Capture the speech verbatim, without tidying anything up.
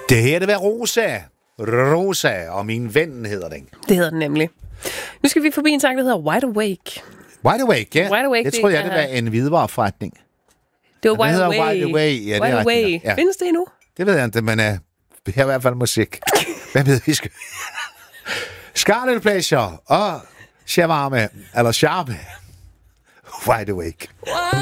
Det her, det var Rosa. Rosa, og min ven hedder den. Det hedder den nemlig. Nu skal vi forbi en sang, der hedder Wide Awake. Wide Awake, ja. Wide Awake, jeg tror, det jeg, det var er- en hvidevareforretning. Det var Den Wide hedder Awake. Wide Awake, ja, det er Wide rigtigt, Awake. ja. Findes det endnu? Det ved jeg ikke, men uh, det er i hvert fald musik. Hvad ved vi skal... Scarlet Pleasure og Shawarma, eller Sharpe. Wide Awake.